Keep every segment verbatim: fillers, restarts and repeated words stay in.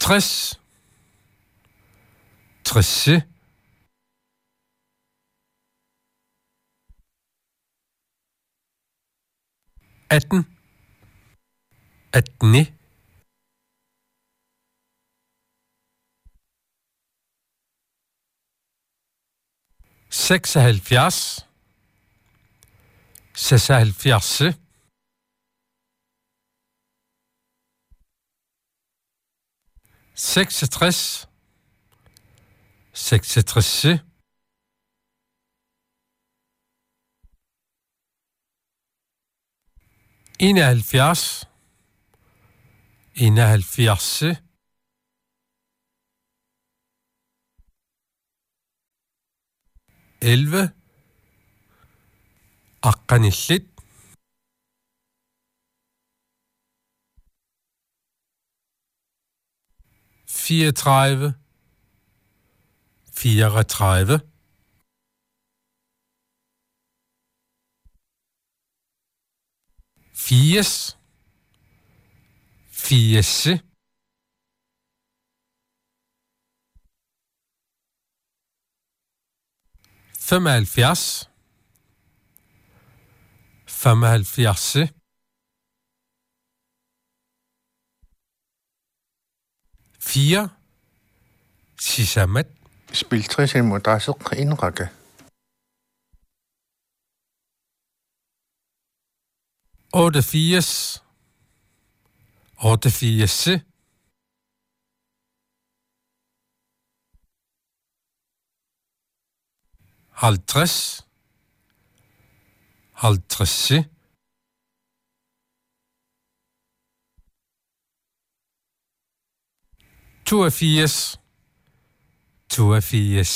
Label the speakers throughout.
Speaker 1: tres, tresse, atten, attende, seksoghalvfjerds, seksoghalvfjerds, seksogtres, seksogtres, enoghalvfjerds, enoghalvfjerds, elleve, aqqanillit, fireogtredive, fireogtredive, firs, firs, femoghalvfjerds, femoghalvfjerds, fire, sisamat,
Speaker 2: spiltrisen daseq inraqa
Speaker 1: otteogfirs, otteogfirs, halvtreds, halvtreds, toogfirs, toogfirs,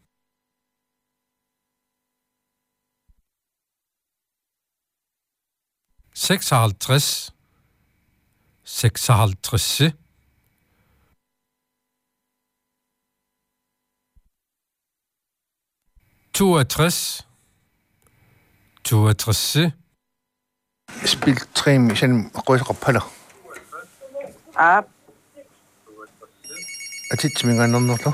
Speaker 1: seksoghalvtreds, seksoghalvtreds, toogtres, toogtres,
Speaker 2: spiltrim sen qoisaqarpala
Speaker 3: Ap.
Speaker 2: atitminganernerlu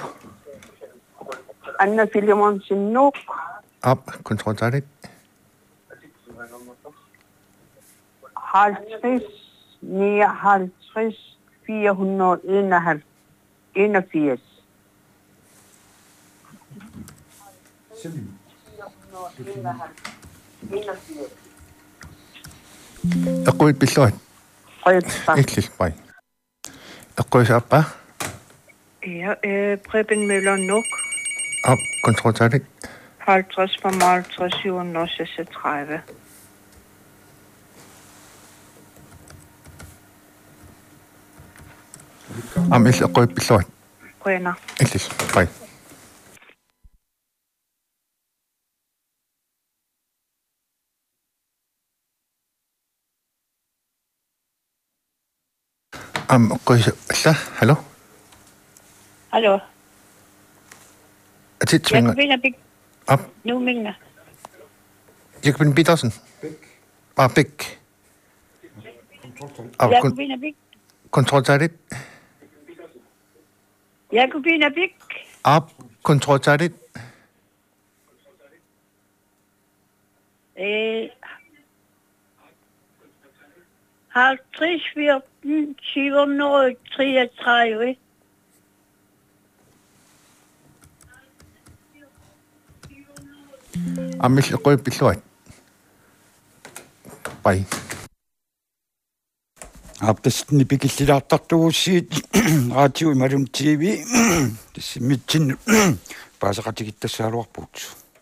Speaker 3: Anna Filimon Sinuk.
Speaker 2: ap kontroltalit
Speaker 3: halvtreds, nioghalvtreds, fire hundrede og enogfirs.
Speaker 2: aquit pilluat
Speaker 3: Rødbar.
Speaker 2: illilpai aquisappa
Speaker 3: Ja, øh, Preben Møller Nuk.
Speaker 2: ap kontroltalit
Speaker 3: halvtreds, femoghalvtreds, syv hundrede og seksogtredive.
Speaker 2: am ill aquit pilluat
Speaker 3: Brenner.
Speaker 2: illilpai am qoisa hallo
Speaker 4: Hallo.
Speaker 2: atitminga
Speaker 4: Jakobina Bik.
Speaker 2: ap
Speaker 4: Nu Mingna.
Speaker 2: Jakobin Petersen ah bik ap
Speaker 4: Jakobina Bik.
Speaker 2: kontroltalit
Speaker 4: Jakobina Bik.
Speaker 2: ap kontroltalit
Speaker 4: Øh. halvtreds, fjorten, syv hundrede og treogtredive.
Speaker 2: am ill aquit pilluat pai
Speaker 5: аптасни пикиллилаартартугуссиит радио ималум тв тиссимитсин паасақатигиттассаалуарпут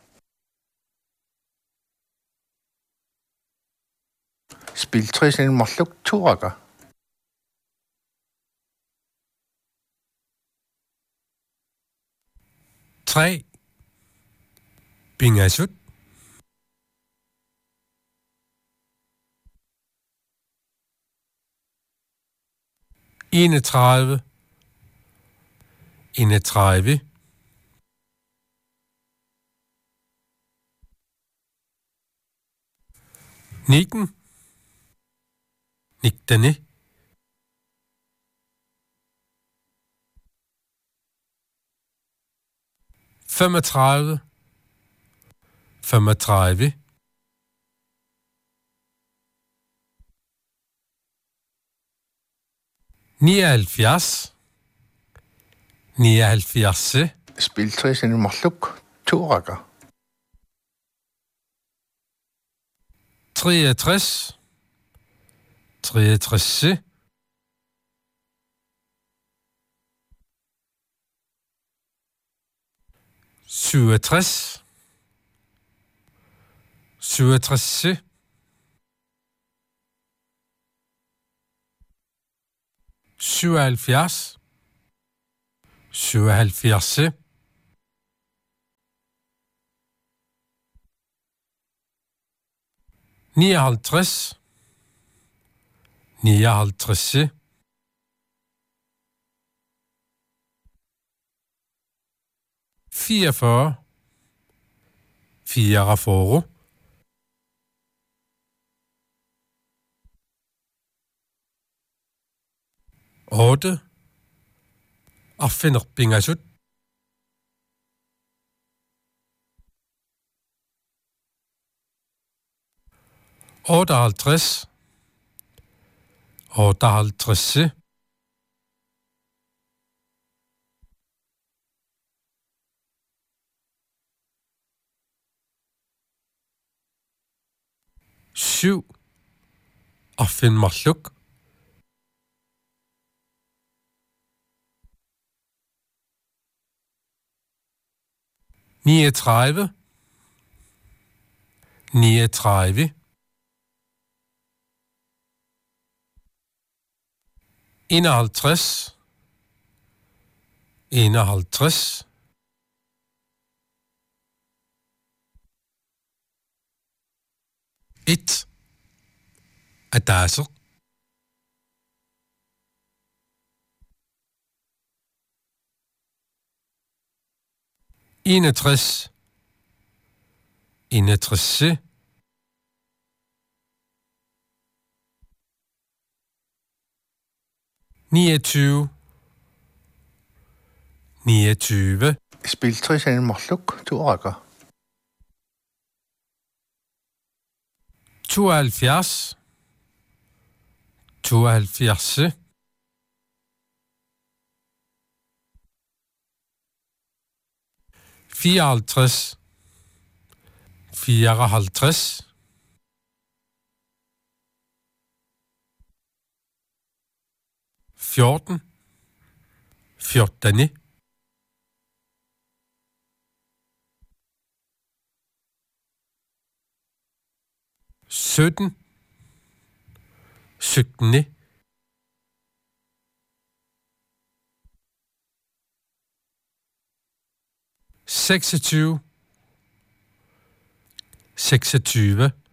Speaker 2: spiltrisen marluk tuaqa
Speaker 1: tre, bingasut, enogtredive, enogtredive, nitten, nittende, femogtredive, femogtredive, nioghalvfjerds, nioghalvfjerds,
Speaker 2: Spiltres nummerluk to rækker.
Speaker 1: treogtres, treogtres, syvogtres, syvogtres, syvoghalvfjerds, syvoghalvfjerds, nioghalvtreds, nioghalvtreds, fireogfyrre, fireogfyrre, otte, affinderbingasut, otteoghalvtreds, otteoghalvtreds, syv, affinderluk, niogtredive, niogtredive, enoghalvtreds, enoghalvtreds, et, adasser, enogtres, enogtres, niogtyve, niogtyve,
Speaker 2: Spiltres nummerluk to rækker.
Speaker 1: tooghalvfjerds, tooghalvfjerds, fireoghalvtreds, fireoghalvtreds, fjorten, fjorten, sytten, sytten, seksogtyve, seksogtyve,